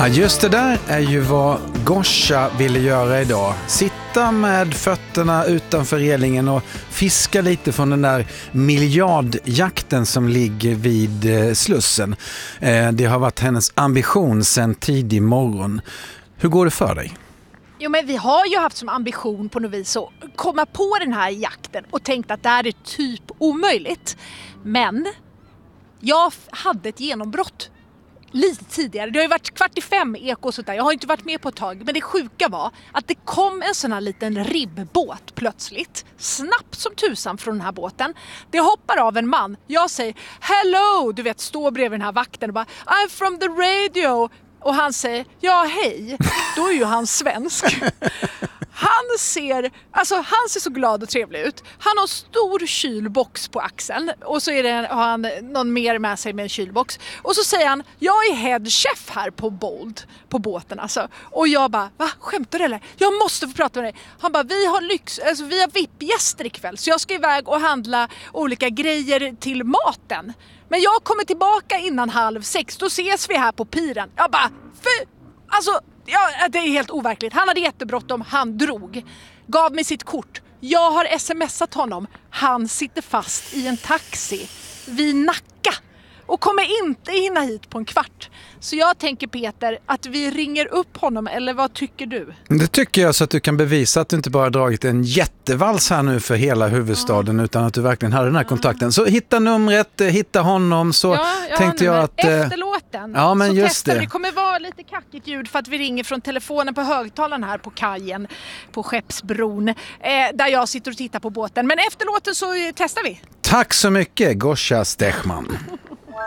Ja, just det där är ju vad Gosha ville göra idag. Sitta med fötterna utanför relingen och fiska lite från den där miljardjakten som ligger vid Slussen. Det har varit hennes ambition sedan tidig morgon. Hur går det för dig? Jo, men vi har ju haft som ambition på något vis att komma på den här jakten och tänkt att det här är typ omöjligt. Men jag hade ett genombrott lite tidigare. Det har ju varit 4:45 eko och sånt där. Jag har inte varit med på ett tag. Men det sjuka var att det kom en sån här liten ribbåt plötsligt. Snabbt som tusan från den här båten. Det hoppar av en man. Jag säger hello, du vet, står bredvid den här vakten och bara I'm from the radio. Och han säger, ja hej, då är ju han svensk. Han ser så glad och trevlig ut. Han har en stor kylbox på axeln. Och så har han någon mer med sig med en kylbox. Och så säger han, jag är head chef här på Bold, på båten alltså. Och jag bara, va? Skämtar du eller? Jag måste få prata med dig. Han bara, vi har VIP-gäster ikväll. Så jag ska iväg och handla olika grejer till maten. Men jag kommer tillbaka innan 5:30. Då ses vi här på piren. Jag bara, det är helt overkligt. Han hade jättebråttom, han drog. Gav mig sitt kort. Jag har smsat honom. Han sitter fast i en taxi vid Nacka och kommer inte hinna hit på en kvart. Så jag tänker, Peter, att vi ringer upp honom, eller vad tycker du? Det tycker jag, så att du kan bevisa att du inte bara dragit en jättevals här nu för hela huvudstaden, utan att du verkligen hade den här kontakten. Så hitta numret, hitta honom, så tänkte jag att... Efter låten ja, men så just testar vi. det. Det kommer vara lite kackigt ljud för att vi ringer från telefonen på högtalaren här på kajen på Skeppsbron, där jag sitter och tittar på båten. Men efter låten så testar vi. Tack så mycket, Gosha Stechman.